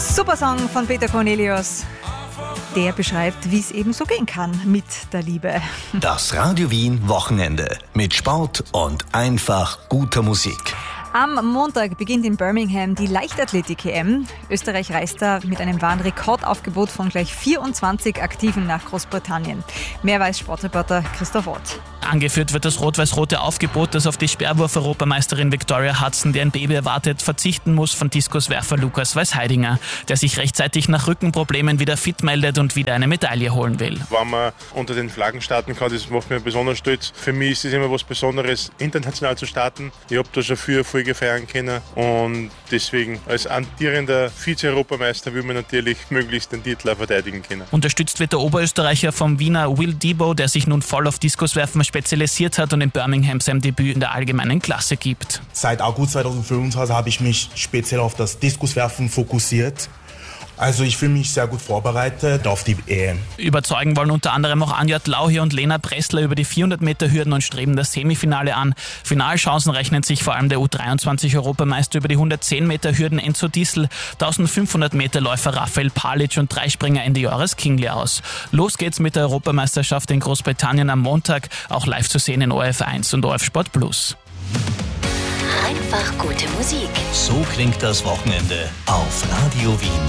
Super Song von Peter Cornelius. Der beschreibt, wie es eben so gehen kann mit der Liebe. Das Radio Wien Wochenende mit Sport und einfach guter Musik. Am Montag beginnt in Birmingham die Leichtathletik-EM. Österreich reist da mit einem wahren Rekordaufgebot von gleich 24 Aktiven nach Großbritannien. Mehr weiß Sportreporter Christoph Ott. Angeführt wird das rot-weiß-rote Aufgebot, das auf die Sperrwurf-Europameisterin Victoria Hudson, die ein Baby erwartet, verzichten muss, von Diskuswerfer Lukas Weißheidinger, der sich rechtzeitig nach Rückenproblemen wieder fit meldet und wieder eine Medaille holen will. Wenn man unter den Flaggen starten kann, das macht mich besonders stolz. Für mich ist es immer was Besonderes, international zu starten. Ich habe da schon früher Erfolge feiern können und deswegen als amtierender Vize-Europameister will man natürlich möglichst den Titel verteidigen können. Unterstützt wird der Oberösterreicher vom Wiener Will Debo, der sich nun voll auf Diskuswerfen spezialisiert hat und in Birmingham sein Debüt in der allgemeinen Klasse gibt. Seit August 2025 habe ich mich speziell auf das Diskuswerfen fokussiert. Also ich fühle mich sehr gut vorbereitet auf die EM. Überzeugen wollen unter anderem auch Anjat Lauhi und Lena Pressler über die 400 Meter Hürden und streben das Semifinale an. Finalchancen rechnet sich vor allem der U23-Europameister über die 110 Meter Hürden Enzo Diesel, 1500 Meter Läufer Raphael Palic und Dreispringer Andy Joris Kingley aus. Los geht's mit der Europameisterschaft in Großbritannien am Montag, auch live zu sehen in ORF1 und ORF Sport Plus. Einfach gute Musik. So klingt das Wochenende auf Radio Wien.